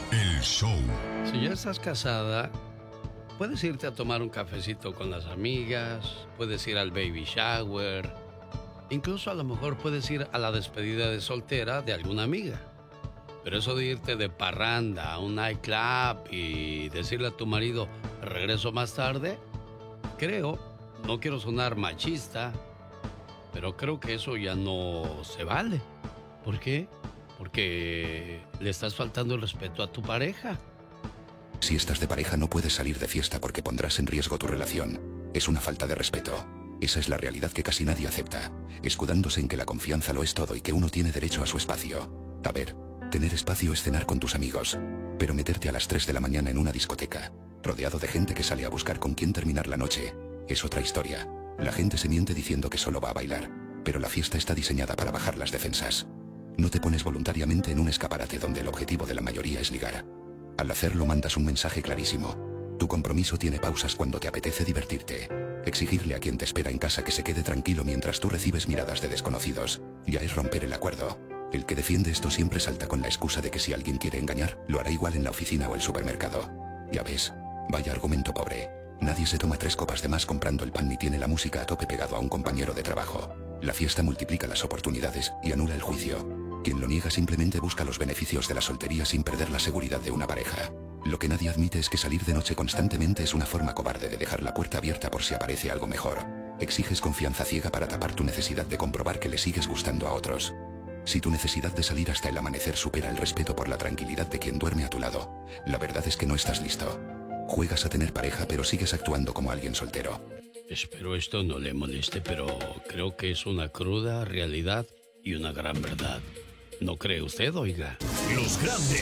El show. Si ya estás casada, puedes irte a tomar un cafecito con las amigas, puedes ir al baby shower, incluso a lo mejor puedes ir a la despedida de soltera de alguna amiga. Pero eso de irte de parranda a un nightclub y decirle a tu marido, regreso más tarde, no quiero sonar machista, pero creo que eso ya no se vale. ¿Por qué? Porque le estás faltando el respeto a tu pareja. Si estás de pareja no puedes salir de fiesta porque pondrás en riesgo tu relación. Es una falta de respeto. Esa es la realidad que casi nadie acepta, escudándose en que la confianza lo es todo y que uno tiene derecho a su espacio. A ver, tener espacio es cenar con tus amigos, pero meterte a las 3 de la mañana en una discoteca, rodeado de gente que sale a buscar con quién terminar la noche, es otra historia. La gente se miente diciendo que solo va a bailar, pero la fiesta está diseñada para bajar las defensas. No te pones voluntariamente en un escaparate donde el objetivo de la mayoría es ligar. Al hacerlo mandas un mensaje clarísimo. Tu compromiso tiene pausas cuando te apetece divertirte. Exigirle a quien te espera en casa que se quede tranquilo mientras tú recibes miradas de desconocidos ya es romper el acuerdo. El que defiende esto siempre salta con la excusa de que si alguien quiere engañar, lo hará igual en la oficina o el supermercado. Ya ves, vaya argumento pobre. Nadie se toma 3 copas de más comprando el pan ni tiene la música a tope pegado a un compañero de trabajo. La fiesta multiplica las oportunidades y anula el juicio. Quien lo niega simplemente busca los beneficios de la soltería sin perder la seguridad de una pareja. Lo que nadie admite es que salir de noche constantemente es una forma cobarde de dejar la puerta abierta por si aparece algo mejor. Exiges confianza ciega para tapar tu necesidad de comprobar que le sigues gustando a otros. Si tu necesidad de salir hasta el amanecer supera el respeto por la tranquilidad de quien duerme a tu lado, la verdad es que no estás listo. Juegas a tener pareja pero sigues actuando como alguien soltero. Espero esto no le moleste, pero creo que es una cruda realidad y una gran verdad. ¿No cree usted, oiga? Los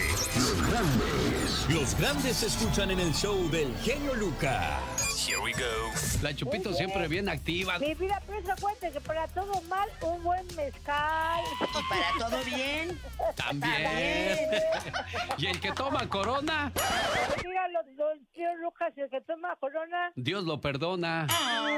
grandes se escuchan en el show del genio Lucas. Here we go. La Chupito siempre bien activa. Mi vida, pero cuenta que para todo mal, un buen mezcal. ¿Y para todo bien? También. ¿Y el que toma Corona? Mira, don tío Lucas, el que toma Corona. Dios lo perdona.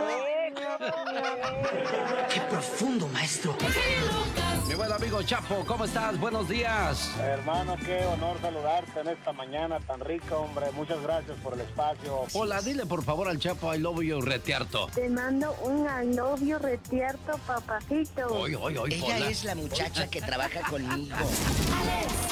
¡Qué profundo, maestro! Mi buen amigo Chapo, ¿cómo estás? Buenos días. Hermano, qué honor saludarte en esta mañana tan rica, hombre. Muchas gracias por el espacio. Hola, dile por favor al Chapo, I love you, retiarto. Te mando un I love you retierto, papacito. Hoy, Ella es la muchacha que trabaja conmigo.